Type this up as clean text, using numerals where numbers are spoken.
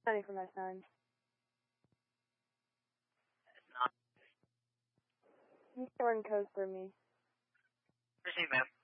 Money for my son. It's not. He's storing codes for me. Proceed, ma'am.